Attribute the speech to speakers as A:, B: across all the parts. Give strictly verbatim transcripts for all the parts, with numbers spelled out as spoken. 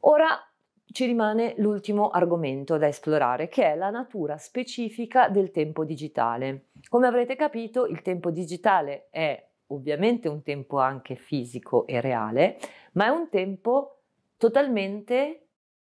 A: Ora ci rimane l'ultimo argomento da esplorare, che è la natura specifica del tempo digitale. Come avrete capito, il tempo digitale è ovviamente un tempo anche fisico e reale, ma è un tempo totalmente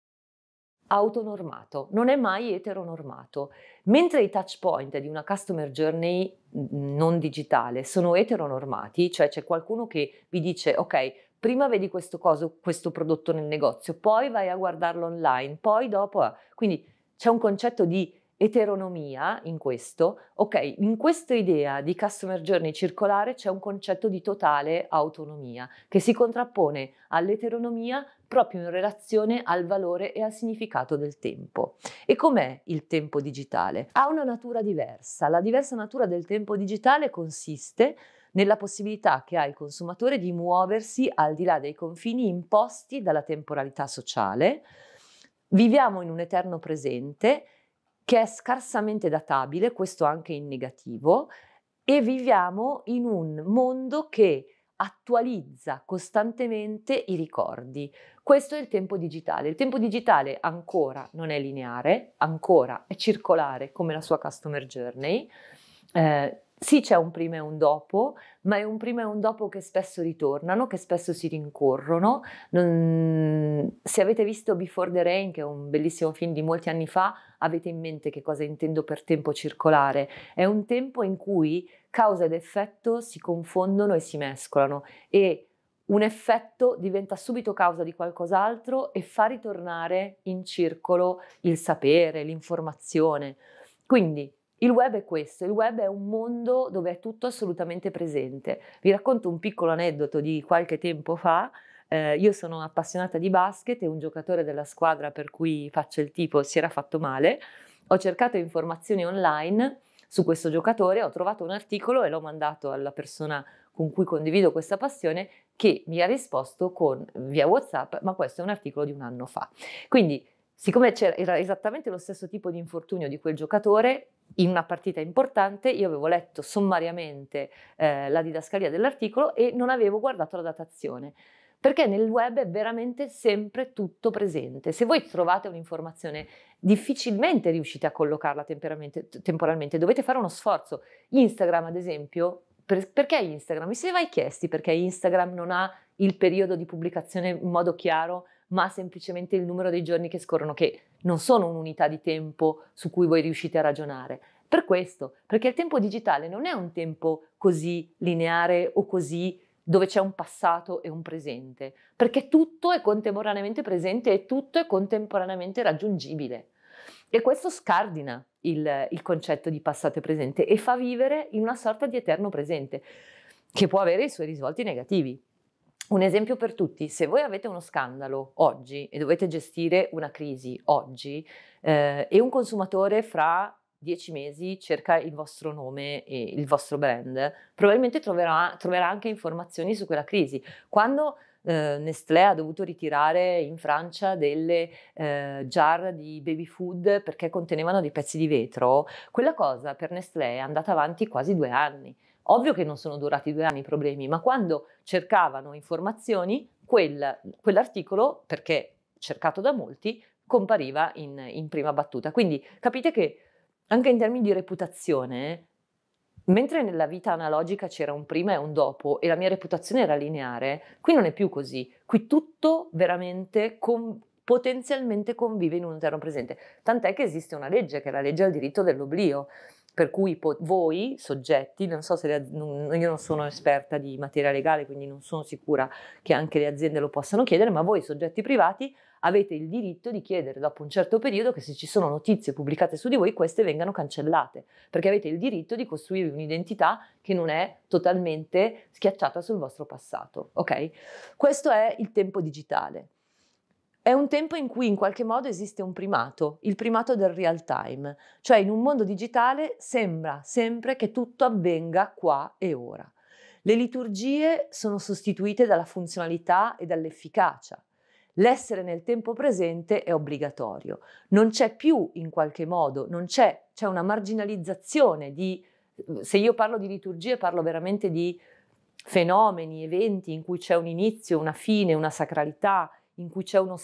A: autonormato, non è mai eteronormato. Mentre i touch point di una customer journey mh, non digitale sono eteronormati, cioè c'è qualcuno che vi dice ok, prima vedi questo, coso, questo prodotto nel negozio, poi vai a guardarlo online, poi dopo... ah. Quindi c'è un concetto di eteronomia in questo. Ok, in questa idea di customer journey circolare c'è un concetto di totale autonomia che si contrappone all'eteronomia proprio in relazione al valore e al significato del tempo. E com'è il tempo digitale? Ha una natura diversa. La diversa natura del tempo digitale consiste nella possibilità che ha il consumatore di muoversi al di là dei confini imposti dalla temporalità sociale. Viviamo in un eterno presente che è scarsamente databile, questo anche in negativo, e viviamo in un mondo che attualizza costantemente i ricordi. Questo è il tempo digitale. Il tempo digitale ancora non è lineare, ancora è circolare come la sua customer journey. Eh, sì, c'è un prima e un dopo, ma è un prima e un dopo che spesso ritornano, che spesso si rincorrono. Non... Se avete visto Before the Rain, che è un bellissimo film di molti anni fa, avete in mente che cosa intendo per tempo circolare. È un tempo in cui causa ed effetto si confondono e si mescolano e un effetto diventa subito causa di qualcos'altro e fa ritornare in circolo il sapere, l'informazione. Quindi il web è questo, il web è un mondo dove è tutto assolutamente presente. Vi racconto un piccolo aneddoto di qualche tempo fa. Eh, io sono appassionata di basket e un giocatore della squadra per cui faccio il tifo si era fatto male. Ho cercato informazioni online su questo giocatore, ho trovato un articolo e l'ho mandato alla persona con cui condivido questa passione, che mi ha risposto con via WhatsApp, ma questo è un articolo di un anno fa. Quindi, siccome c'era esattamente lo stesso tipo di infortunio di quel giocatore, in una partita importante, io avevo letto sommariamente eh, la didascalia dell'articolo e non avevo guardato la datazione. Perché nel web è veramente sempre tutto presente. Se voi trovate un'informazione, difficilmente riuscite a collocarla temporalmente, dovete fare uno sforzo. Instagram, ad esempio, per, perché Instagram? Mi siete mai chiesti perché Instagram non ha il periodo di pubblicazione in modo chiaro, ma semplicemente il numero dei giorni che scorrono, che non sono un'unità di tempo su cui voi riuscite a ragionare? Per questo, perché il tempo digitale non è un tempo così lineare o così dove c'è un passato e un presente, perché tutto è contemporaneamente presente e tutto è contemporaneamente raggiungibile. E questo scardina il, il concetto di passato e presente e fa vivere in una sorta di eterno presente, che può avere i suoi risvolti negativi. Un esempio per tutti: se voi avete uno scandalo oggi e dovete gestire una crisi oggi eh, e un consumatore fra dieci mesi cerca il vostro nome e il vostro brand, probabilmente troverà, troverà anche informazioni su quella crisi. Quando eh, Nestlé ha dovuto ritirare in Francia delle eh, jar di baby food perché contenevano dei pezzi di vetro, quella cosa per Nestlé è andata avanti quasi due anni. Ovvio che non sono durati due anni i problemi, ma quando cercavano informazioni, quel, quell'articolo, perché cercato da molti, compariva in, in prima battuta. Quindi capite che anche in termini di reputazione, mentre nella vita analogica c'era un prima e un dopo e la mia reputazione era lineare, qui non è più così. Qui tutto veramente con, potenzialmente convive in un eterno presente. Tant'è che esiste una legge, che è la legge al diritto dell'oblio, per cui po- voi, soggetti, non so se le, non, io non sono esperta di materia legale, quindi non sono sicura che anche le aziende lo possano chiedere, ma voi, soggetti privati, avete il diritto di chiedere dopo un certo periodo che se ci sono notizie pubblicate su di voi, queste vengano cancellate, perché avete il diritto di costruire un'identità che non è totalmente schiacciata sul vostro passato, ok? Questo è il tempo digitale. È un tempo in cui in qualche modo esiste un primato, il primato del real time, cioè in un mondo digitale sembra sempre che tutto avvenga qua e ora. Le liturgie sono sostituite dalla funzionalità e dall'efficacia. L'essere nel tempo presente è obbligatorio. Non c'è più in qualche modo, non c'è, c'è una marginalizzazione di, se io parlo di liturgie parlo veramente di fenomeni, eventi in cui c'è un inizio, una fine, una sacralità, in cui c'è uno